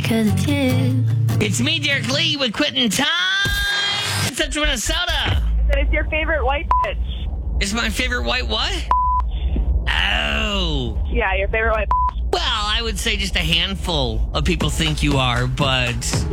'cause it's you. It's me, Derek Lee, with Quitting Time in Central Minnesota. That is your favorite white bitch. It's my favorite white what? Oh. Yeah, your favorite white bitch. Well, I would say just a handful of people think you are, but